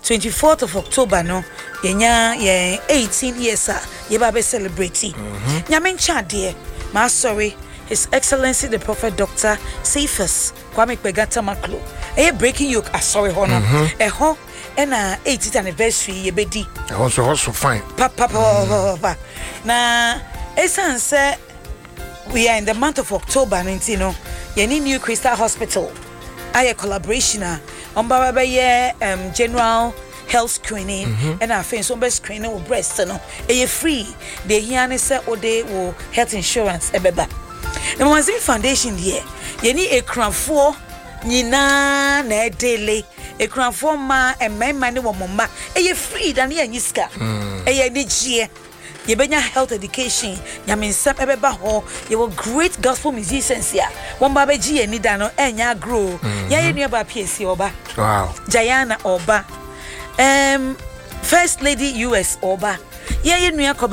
24th of October no yenya 18 years ye ba be celebrate nyame ncha de ma sorry His Excellency the Prophet Dr. Cephas Kwame Kpegata Maklo breaking yoke sorry hono ho na 80th anniversary ye bedi also fine papa na esan say we are in the month of October 19 no yeni New Crystal Hospital aye collaboration on baba general health screening and our friends on best screening with breast no free the here say ode wo health insurance ebeba the Mazin Foundation here yeni ekranfo nyina na edele ekranfo ma emma ne wo momma free dan ye nyiska ni gie ye benya health education nyamensem ebeba ho ye were great gospel musicians here one baba gie ni da no enya grow ye nua ba PSC oba wow Jayana oba First Lady US oba ye nua